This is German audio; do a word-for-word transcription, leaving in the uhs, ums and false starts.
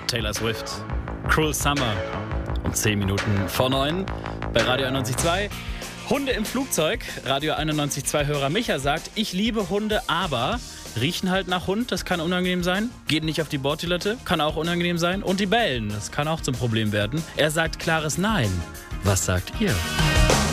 Taylor Swift. Cruel Summer. Um zehn Minuten vor neun bei Radio einundneunzig Komma zwei. Hunde im Flugzeug. Radio einundneunzig Komma zwei Hörer Micha sagt, ich liebe Hunde, aber riechen halt nach Hund, das kann unangenehm sein. Gehen nicht auf die Bordtoilette, kann auch unangenehm sein. Und die bellen, das kann auch zum Problem werden. Er sagt klares Nein. Was sagt ihr?